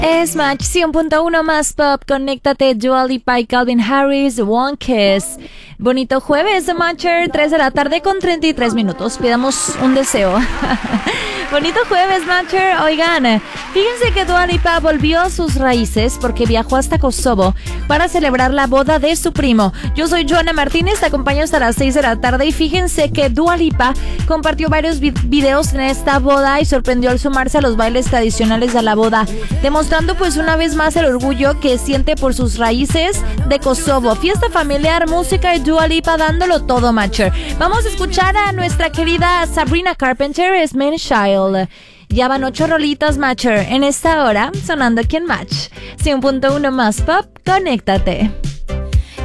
Es Match 100.1 más pop. Conéctate, Dua Lipa y Calvin Harris, One Kiss. Bonito jueves de Matcher, 3 de la tarde con 33 minutos. Pidamos un deseo. Bonito jueves, Matcher. Oigan, fíjense que Dua Lipa volvió a sus raíces porque viajó hasta Kosovo para celebrar la boda de su primo. Yo soy Joana Martínez, te acompaño hasta las 6 de la tarde y fíjense que Dua Lipa compartió varios videos en esta boda y sorprendió al sumarse a los bailes tradicionales de la boda, demostrando pues una vez más el orgullo que siente por sus raíces de Kosovo. Fiesta familiar, música y Dua Lipa dándolo todo, Matcher. Vamos a escuchar a nuestra querida Sabrina Carpenter, es Man Child. Ya van 8 rolitas, Matcher, en esta hora, sonando aquí en Match 100.1 más pop. Conéctate.